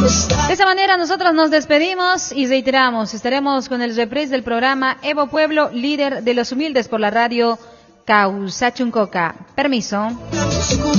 De esa manera nosotros nos despedimos y reiteramos, estaremos con el reprise del programa Evo Pueblo, líder de los humildes por la radio Causachuncoca. Permiso.